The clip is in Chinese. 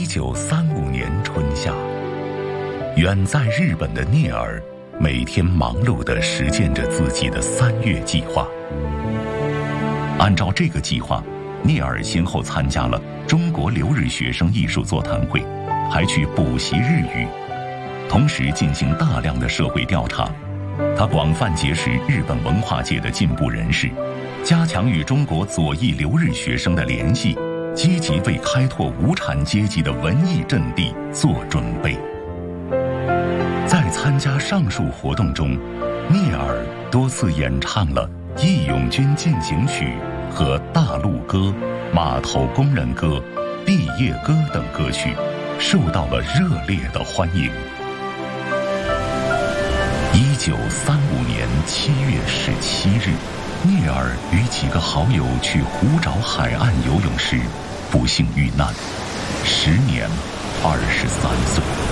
1935年春夏，远在日本的聂耳每天忙碌地实践着自己的3月计划。按照这个计划，聂耳先后参加了中国留日学生艺术座谈会，还去补习日语，同时进行大量的社会调查。他广泛结识日本文化界的进步人士，加强与中国左翼留日学生的联系，积极为开拓无产阶级的文艺阵地做准备。在参加上述活动中，聂耳多次演唱了《义勇军进行曲》和《大陆歌》《码头工人歌》《毕业歌》等歌曲，受到了热烈的欢迎。1935年7月17日，聂耳与几个好友去湖沼海岸游泳时，不幸遇难，时年23岁。